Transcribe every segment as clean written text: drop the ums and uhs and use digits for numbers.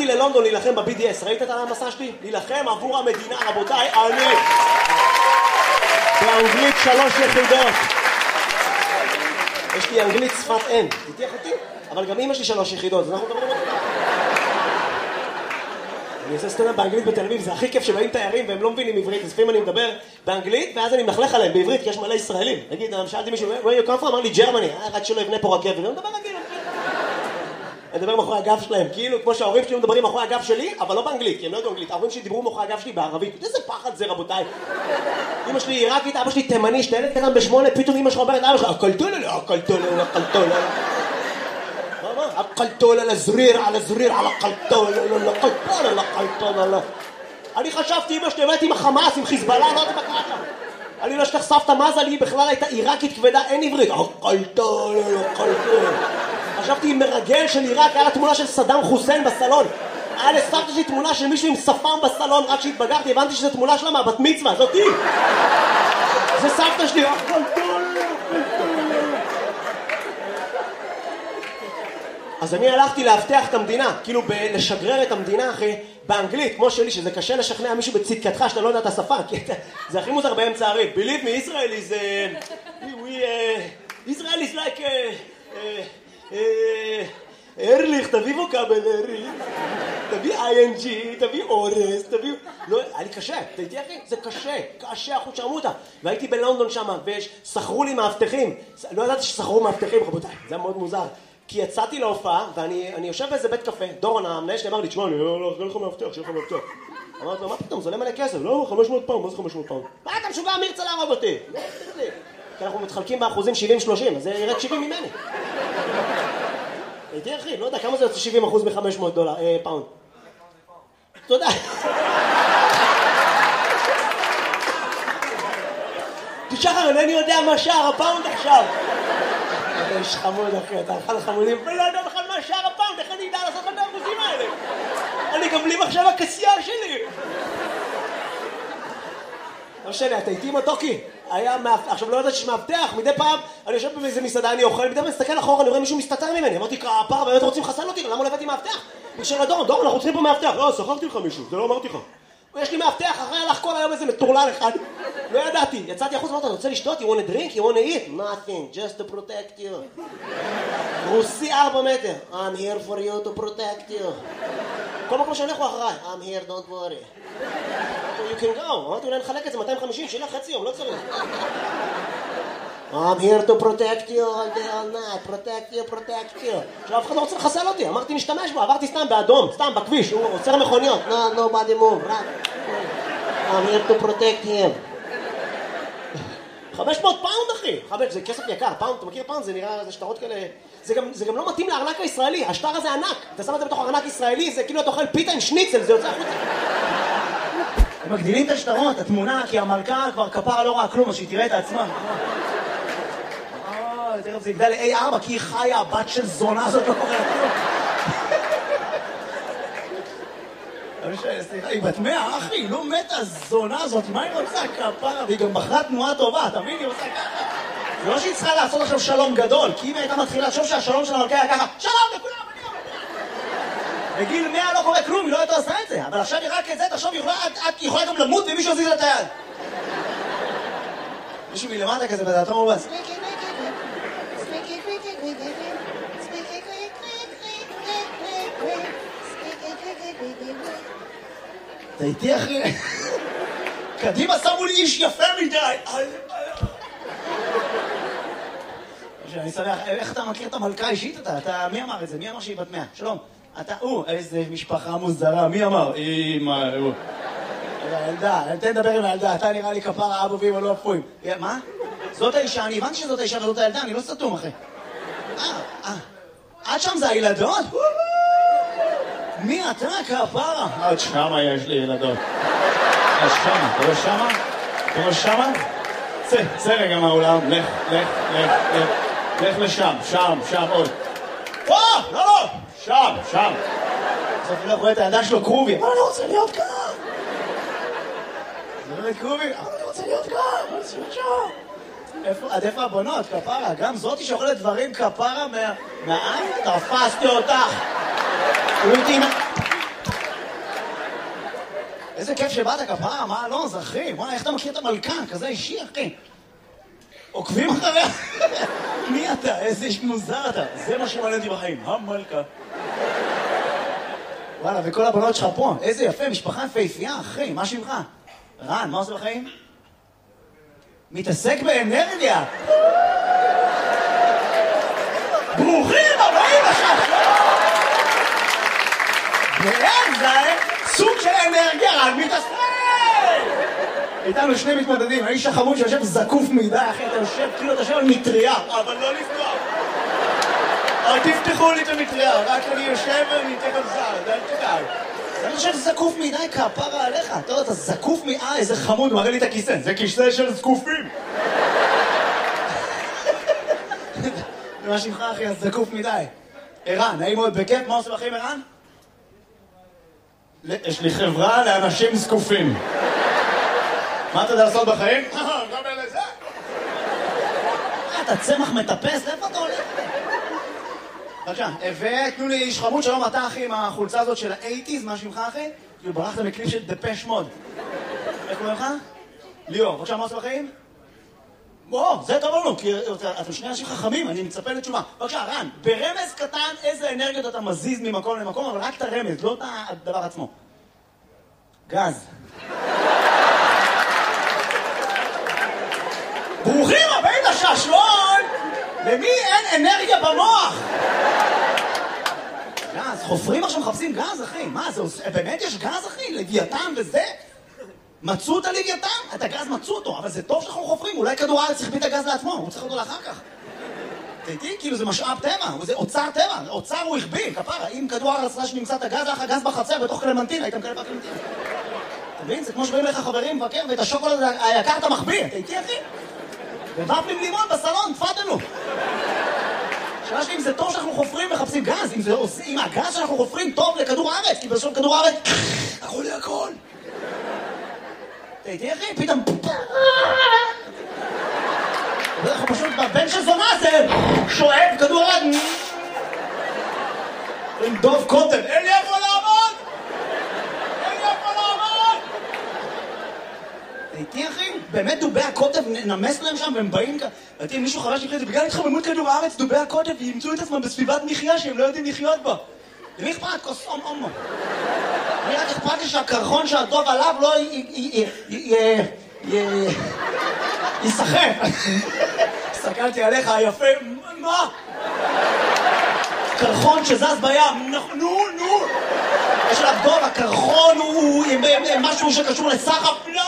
הלכתי ללונדון להילחם ב-BDS, ראית את המסע שלי? להילחם עבור המדינה, רבותיי, אני באנגלית 3 יחידות. יש לי אנגלית שפת אם, תתייח אותי? אבל גם אמא שלי 3 יחידות, אז אנחנו מדברים אותי. אני עושה סטנדאפ באנגלית בתל אביב, זה הכי כיף שבאים תיירים והם לא מבינים עברית, אז לפעמים אני מדבר באנגלית ואז אני מלכלך עליהם בעברית, כי יש מלא ישראלים. נגיד, שאלתי מישהו, where you come from? אמר לי, ג'רמני, רק שלא יבנה פה רכבת, ואני מדבר רגיל. אני מדבר מאחורי הגב שלהם, כאילו כמו שההורים שלי מדברים מאחורי הגב שלי, אבל לא באנגלית, כי הם לא יודעים אנגלית. ההורים שלי דיברו מאחורי הגב שלי בערבית. איזה פחד זה, רבותיי. אמא שלי עיראקית, אבא שלי תימני, שתלד קטן ב8, פתאום אמא שלך אומרת, אבא שלך, הקלטול על הזריר, על הזריר, על הקלטול, על הקלטול. אני חשבתי, אמא שלי עובדת עם החמאס, עם חיזבאללה, לא יודעת מה קרה שם. אני לא שכח סבתא מזה, לי בכלל הייתה עיראקית כבדה, אין עברית. הקלטול, הקלטול. חשבתי עם מרגל של עיראק, היה לה תמונה של סדאם חוסיין בסלון. היה לסבתא שלי תמונה של מישהו עם שפם בסלון, רק שהתבגרתי, הבנתי שזו תמונה שלה מהבת מצווה, זאתי. זה סבתא שלי, אז אני הלכתי להבטח את המדינה, כאילו לשגרר את המדינה אחי, באנגלית, כמו שלי, שזה קשה לשכנע מישהו בצדקתך שאתה לא יודע את השפה, כי זה הכי מוזר באמצע הריב. Believe me, Israel is... Israel is like... ארליך, תביא ווקאבלרי, תביא ING, תביא אורס, תביא... לא, היה לי קשה, אתה איתי אחי? זה קשה, קשה אחוז שרמותה. והייתי בלונדון שם, ושכרו לי מאבטחים. לא ידעתי ששכרו מאבטחים, רבותיי, זה היה מאוד מוזר. כי יצאתי להופעה, ואני יושב באיזה בית קפה, דורון המנהל שלי אמר לי, תשמע, אני לא לך מאבטח, שיהיה לך מאבטח. אמרתי לו, מה פתאום, זה עולה מלא כסף? לא, 500 פאונד, מה זה 500 פאונד? מה אתה משוגע, מי ירצה להרוג אותי? כי אנחנו מתחלקים באחוזים 70-30, אז זה ירד 70 ממני. הייתי אחי, לא יודע, כמה זה יוצא 70% מ-500 פאונד? תודה. תשחר, אינני יודע מה שער הפאונד עכשיו. אתה איש חמוד אחי, אתה אכל חמודים, ולא יודע בכלל מה שער הפאונד, איך אני אדע לעשות את האחוזים האלה? אני גם בלי מחשב הקסייה שלי. לא משנה, אתה איתי מתוקי? עכשיו לא יודעת שיש מאבטח, מדי פעם אני יושב באיזה מסעדה, אני אוכל, מדי פעם מסתכל אחורה, אני רואה מישהו מסתתר ממני, אמרתי, כפרה, באמת רוצים לחסל אותי, למה לא הבאתי מאבטח? בקשר לדורון, דורון, אנחנו צריכים פה מאבטח. לא, שכרתי לך מישהו, זה לא אמרתי לך. יש לי מאבטח, אחרי הלך כל היום איזה מטורלל אחד. לא ידעתי, יצאתי החוץ, אמרת, אתה רוצה לשתות? You want a drink? You want to eat? Nothing, just to protect you. רוסי 4 מטר. I'm here for you to protect you. כל מקום שהולך הוא אחריי. I'm here, don't worry. You can go. אמרתי, אולי נחלק את זה 250, שילך חצי יום, לא צריך. I'm here to protect you all day, all night. Protect you, protect you. עכשיו, אף אחד לא רוצה לחסל אותי. אמרתי, נשתמש בו. עברתי סתם באדום, סתם בכביש. הוא עוצר מכוניות. No, nobody move. I'm here to protect him. 500 פאונד, אחי. זה כסף יקר. פאונד, אתה מכיר פאונד? זה נראה, זה שטרות כאלה... זה גם לא מתאים לארנק הישראלי. השטר הזה ענק. אתה שם את זה בתוך ארנק ישראלי, זה כאילו אתה אוכל פיתה עם שניצל, זה יוצא החוצה. הם מגדילים את השטרות, התמונה, כי המלכה כבר כפרה לא ראה כלום, אז שהיא תראה את עצמה. תכף זה יגדל ל-A4, כי היא חיה, הבת של זונה הזאת לא קוראה כלום. סליחה, היא בת 100, אחי, היא לא מתה הזונה הזאת, מה היא רוצה כפרה? והיא גם בחרה תנועה טובה, תמיד היא רוצה ככה. זה לא שהיא צריכה לעשות עכשיו שלום גדול, כי אם היא הייתה מתחילה לחשוב שהשלום של המלכה היה ככה, שלום לכולם, אני אומר. בגיל 100 לא קורה כלום, היא לא הייתה עושה את זה, אבל עכשיו היא רק את זה, תחשוב, היא יכולה גם למות ומישהו עזיז לה את היד. מישהו מלמטה כזה בדעתו מובס. אתה איתי אחי? קדימה שמו לי איש יפה מדי. אני שמח, איך אתה מכיר את המלכה האישית אתה? מי אמר את זה? מי אמר שהיא בת 100? שלום. אתה, איזה משפחה מוזרה, מי אמר? אמא, ילדה, תן לדבר עם הילדה, אתה נראה לי כפרה אבו ואמא לא אפויים. מה? זאת האישה, אני הבנתי שזאת האישה וזאת הילדה, אני לא סתום אחי. עד שם זה הילדות? מי אתה כפרה? עד שמה יש לי ילדות. עד שמה, אתה רואה שמה? אתה רואה שמה? צא רגע מהאולם, לך לשם, שם עוד. לא, שם. בסוף אני לא רואה את הילדה שלו קרובי. אבל אני רוצה להיות כאן. זה באמת קרובי? אבל אני רוצה להיות כאן. עד איפה הבנות, כפרה? גם זאתי שאוכלת דברים כפרה מהעין? תפסתי אותך. איזה כיף שבאת כפרה, מה לא, זה אחי, וואי, איך אתה מכיר את המלכה, כזה אישי, אחי. עוקבים אחריה? מי אתה? איזה איש מוזר אתה. זה מה שמעניין אותי בחיים, המלכה. וואלה, וכל הבנות שלך פה, איזה יפה, משפחה יפהפייה, אחי, מה שמך? רן, מה עושה בחיים? מתעסק באנרגיה. ברוכים הבאים עכשיו. ואין זה סוג של אנרגיה, רן מתעסק. איתנו שני מתמודדים, האיש החמוד שיושב זקוף מדי, אחי, אתה יושב כאילו אתה יושב על מטריה, אבל לא לפגוע. אל תפתחו לי את המטריה, רק אני יושב ואני אתן על זר, אל תדאג. אני חושב זקוף מדי, כפרה עליך. אתה יודע, אתה זקוף מדי, איזה חמוד, מראה לי את הכיסא. זה כיסא של זקופים. מה שמך, אחי, אז זקוף מדי. ערן, נעים מאוד בכיף, מה עושה בחיים, ערן? יש לי חברה לאנשים זקופים. מה אתה יודע לעשות בחיים? גם אלה זה. אתה צמח מטפס, איפה אתה הולך? בבקשה, ותנו לי איש חמוד, שלום אתה אחי עם החולצה הזאת של ה-80s, מה שמך אחי? כאילו ברחת מקליפ של דפש מוד. איך קוראים לך? ליאור, בבקשה, מה עושה בחיים? בוא, זה טוב לנו, כי אתם שני אנשים חכמים, אני מצפה לתשובה. בבקשה, רן, ברמז קטן איזה אנרגיות אתה מזיז ממקום למקום, אבל רק את הרמז, לא את הדבר עצמו. גז. ברוכים הבאים לשעשועון! למי אין אנרגיה במוח? גז, חופרים עכשיו מחפשים גז, אחי. מה, זה באמת יש גז, אחי? לוויתן וזה? מצאו את הלוויתן? את הגז מצאו אותו, אבל זה טוב שאנחנו חופרים. אולי כדור הארץ צריך את הגז לעצמו, הוא צריך אותו לאחר כך. תראי, כאילו זה משאב טבע, זה אוצר טבע. אוצר הוא הכביל, כפרה. אם כדור הארץ רצה שנמצא את הגז, לך גז בחצר בתוך קלמנטין, היית מקבל בקלמנטין. אתה מבין? זה כמו שבאים לך חברים מבקר, ואת השוקולד היקר אתה מחביא. אתה איתי, אחי? ובפלים לימון בסלון, תפדלו. שאלה שלי אם זה טוב שאנחנו חופרים ומחפשים גז, אם הגז שאנחנו חופרים טוב לכדור הארץ, כי בסוף כדור הארץ, הכל יהיה הכל. תהייתי אחי, פתאום... אנחנו פשוט בבן של זונה זה שואב כדור הארץ. עם דוב קוטן, אין לי איפה לעמוד! אין לי איפה לעמוד! תהייתי אחי, באמת דובי הקוטב נמס להם שם והם באים כאן. ראיתי עם מישהו חרש נכנס, בגלל התחממות כדור הארץ, דובי הקוטב ימצאו את עצמם בסביבת מחיה שהם לא יודעים לחיות בה. למי אכפת? כוס הומו. אני רק אכפת לי שהקרחון שהדוב עליו לא יסחף. הסתכלתי עליך היפה, מה? קרחון שזז בים, נו. יש עליו דוב, הקרחון הוא משהו שקשור לסחף, לא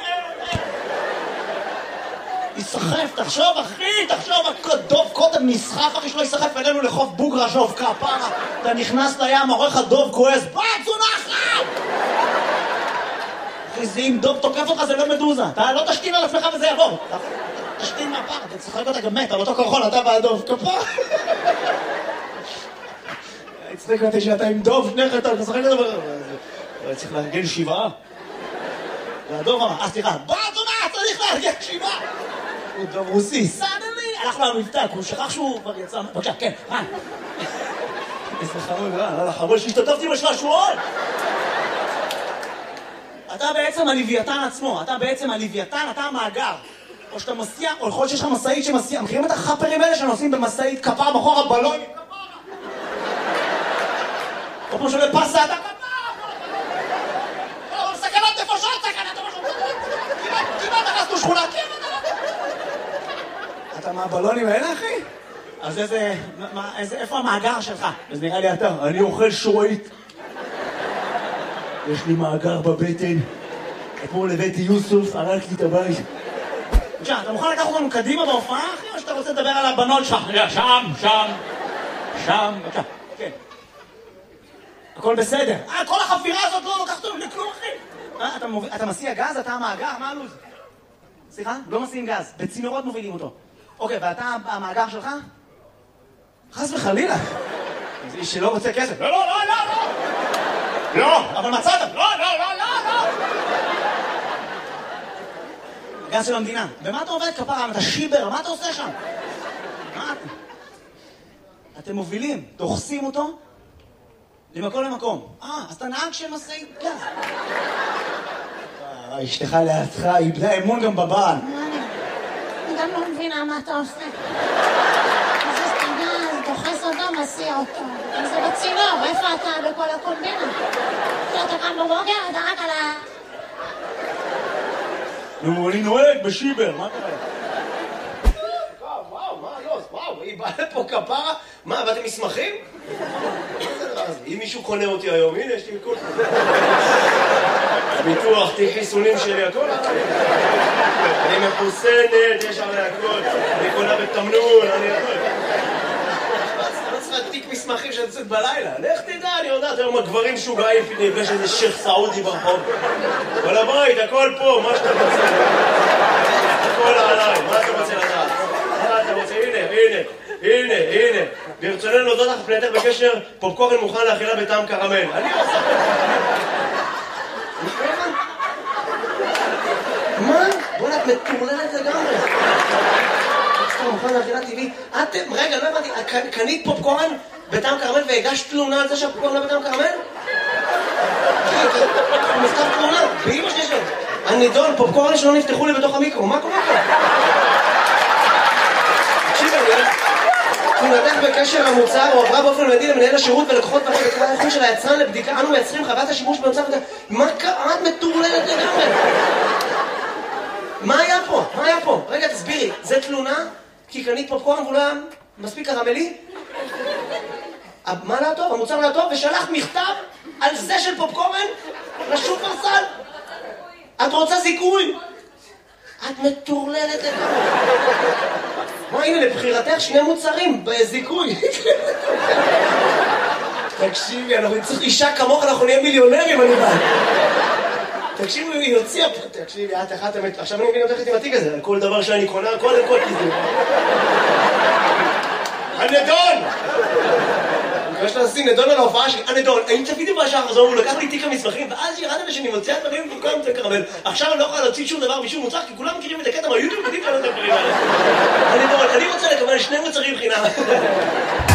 יסחף, תחשוב אחי, דוב קודם נסחף אחי שלא יסחף אלינו לחוף בוגרשוב, כפרה. אתה נכנס לים, עורך הדוב כועס, תזונה אחת! אחי, זה אם דוב תוקף אותך זה לא מדוזה. אתה לא תשתין על עצמך וזה יעבור. תשתין מהפר, אתה צחק אותה גם מת, על אותו קרחון, אתה והדוב, כפרה. הצחיק אותי שאתה עם דוב, שניך אתה משחק את זה. צריך לארגן 7. והדוב אמר, סליחה, תזונה, צריך לארגן 7. הוא דוב רוסי, סדלי, הלך לו המבטא, הוא שכח שהוא כבר יצא... בבקשה, כן, רן. איזה חמוד, רן, חמוד שהשתתפתי בשעשועון. אתה בעצם הלוויתן עצמו, אתה המאגר. או שאתה מסיע, או יכול שיש לך מסעית שמסיע. מכירים את החפרים האלה שנוסעים במסעית כפרה בחור הבלון? או כמו שעולה פסה, אתה כפרה! אבל סכנת נפשות, כמעט נכנסנו שכונה, אתה מהבלונים האלה, אחי? אז איפה המאגר שלך? אז נראה לי אתה, אני אוכל שורית. יש לי מאגר בבטן. אתמול הבאתי יוסוף, הרק לי את הבית. בבקשה, אתה מוכן לקחת אותנו קדימה בהופעה, אחי? או שאתה רוצה לדבר על הבנות שלך? שם, בבקשה, כן. הכל בסדר. כל החפירה הזאת לא לוקחת אותנו לכלום, אחי. אתה מסיע גז, אתה המאגר, מה הלו"ז? סליחה? לא מסיעים גז, בצינורות מובילים אותו. אוקיי, ואתה המאגר שלך? חס וחלילה. זה איש שלא רוצה כסף. לא, אבל מצאת. לא. הגז של המדינה. במה אתה עובד כפרה? אתה שיבר, מה אתה עושה שם? מה אתה? אתם מובילים, דוחסים אותו למקום למקום. אז אתה נהג של משאית גז. אשתך לידך, איבדה אמון גם בבעל. אני גם לא מבינה מה אתה עושה. מזיז את הגז, דוחס אותו, מסיע אותו. זה בצינור, איפה אתה בכל הקומבינה? אתה קם בבוקר, אתה רק על ה... נו, אני נוהג בשיבר, מה קרה? וואו, היא באה לפה כפרה? מה, באתם מסמכים? אם מישהו קונה אותי היום, הנה, יש לי מכל... הביטוח, תיק חיסונים שלי, הכל. אני מחוסנת, יש עלי הכל. אני קונה בתמנון, אני הכל. לא צריכה תיק מסמכים שאני יוצאת בלילה. לך תדע, אני יודעת, היום הגברים משוגעים, נפגש איזה שייח סעודי ברחוב. כל הבית, הכל פה, מה שאתה רוצה. הכל עליי, מה אתה רוצה לדעת? מה אתה רוצה? הנה. ברצוננו להודות לך פנייתך בקשר, פופקורן מוכן לאכילה בטעם קרמל. אני עושה... מה? בוא'נה, את מטורללת לגמרי. פופקורן מוכן לאכילה טבעי. רגע, לא הבנתי, קנית פופקורן בטעם קרמל והגשת תלונה על זה שהפופקורן לא בטעם קרמל? מכתב תלונה, באמא שלי שלו. הנידון, פופקורן שלא נפתחו לי בתוך המיקרו, מה קורה פה? תקשיב, תלונתך בקשר המוצר הועברה באופן מיידי למנהל השירות ולקוחות האיכות של היצרן לבדיקה. אנו מייצרים חוויית השימוש במצב... מה קרה? את מטורללת לגמרי. מה היה פה? רגע, תסבירי. זה תלונה? כי קנית פופקורן והוא לא היה מספיק קרמלי? מה לא טוב? המוצר לא טוב? ושלח מכתב על זה של פופקורן לשופרסל? את רוצה זיכוי? את מטורללת לגמרי. מה, הנה, לבחירתך 2 מוצרים בזיכוי. תקשיבי, אנחנו נצטרך אישה כמוך, אנחנו נהיה מיליונרים, אני בא. תקשיבי, היא הוציאה פה. תקשיבי, את אחת אמת. עכשיו אני מבין אותך עם התיק הזה, על כל דבר שאני קונה, קודם כל כזה. הנדון! אני מקווה שאתה נשים נדון על ההופעה שלי. הנדון, האם צפיתי בשעה החזור, הוא לקח לי תיק המסמכים, ואז ירד לי שאני מוצא דברים במקום את הקרמל. עכשיו אני לא יכולה להוציא שום דבר משום מוצר, כי כולם מכירים את הקטע מהיוטיוב, יודעים שאני לא יודע דברים האלה. הנדון, אני רוצה לקבל 2 מוצרים חינם.